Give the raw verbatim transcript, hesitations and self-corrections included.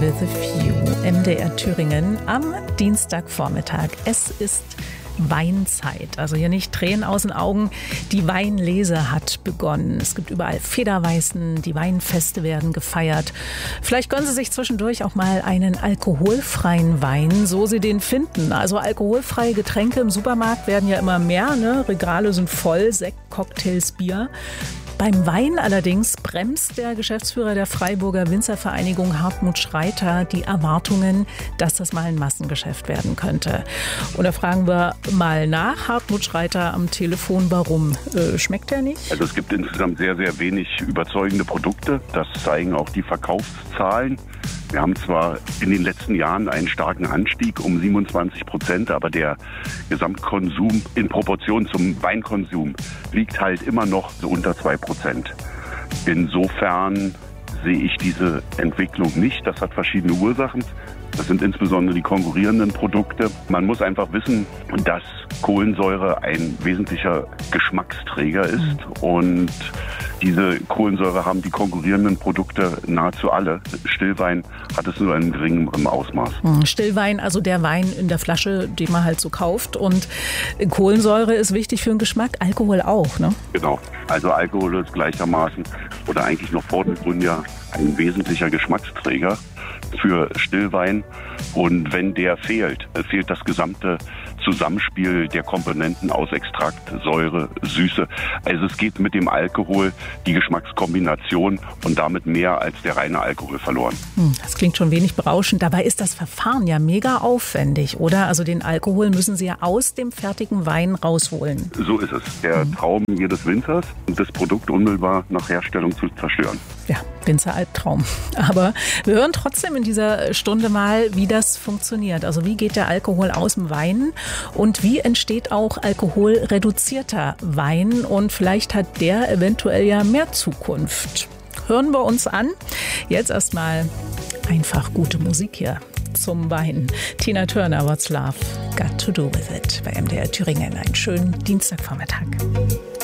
with a Few, M D R Thüringen am Dienstagvormittag. Es ist Weinzeit, also hier nicht Tränen aus den Augen. Die Weinlese hat begonnen. Es gibt überall Federweißen, die Weinfeste werden gefeiert. Vielleicht gönnen Sie sich zwischendurch auch mal einen alkoholfreien Wein, so Sie den finden. Also alkoholfreie Getränke im Supermarkt werden ja immer mehr, ne? Regale sind voll, Sekt, Cocktails, Bier. Beim Wein allerdings bremst der Geschäftsführer der Freiburger Winzervereinigung Hartmut Schreiter die Erwartungen, dass das mal ein Massengeschäft werden könnte. Und da fragen wir mal nach, Hartmut Schreiter am Telefon, warum? Äh, schmeckt der nicht? Also es gibt insgesamt sehr, sehr wenig überzeugende Produkte. Das zeigen auch die Verkaufszahlen. Wir haben zwar in den letzten Jahren einen starken Anstieg um siebenundzwanzig Prozent, aber der Gesamtkonsum in Proportion zum Weinkonsum liegt halt immer noch so unter zwei Prozent. Insofern sehe ich diese Entwicklung nicht. Das hat verschiedene Ursachen. Das sind insbesondere die konkurrierenden Produkte. Man muss einfach wissen, dass Kohlensäure ein wesentlicher Geschmacksträger ist. Und diese Kohlensäure haben die konkurrierenden Produkte nahezu alle. Stillwein hat es nur in geringem Ausmaß. Stillwein, also der Wein in der Flasche, den man halt so kauft. Und Kohlensäure ist wichtig für den Geschmack, Alkohol auch, ne? Genau. Also Alkohol ist gleichermaßen oder eigentlich noch vor dem Grünjahr ein wesentlicher Geschmacksträger für Stillwein. Und wenn der fehlt, fehlt das gesamte Zusammenspiel der Komponenten aus Extrakt, Säure, Süße. Also es geht mit dem Alkohol die Geschmackskombination und damit mehr als der reine Alkohol verloren. Das klingt schon wenig berauschend. Dabei ist das Verfahren ja mega aufwendig, oder? Also den Alkohol müssen Sie ja aus dem fertigen Wein rausholen. So ist es. Der mhm. Traum jedes Winzers, das Produkt unmittelbar nach Herstellung zu zerstören. Ja, Winzer-Albtraum. Aber wir hören trotzdem in dieser Stunde mal, wie das funktioniert. Also wie geht der Alkohol aus dem Wein und wie entsteht auch alkoholreduzierter Wein? Und vielleicht hat der eventuell ja mehr Zukunft. Hören wir uns an. Jetzt erstmal einfach gute Musik hier zum Wein. Tina Turner, What's Love Got to Do With It bei M D R Thüringen. Einen schönen Dienstagvormittag.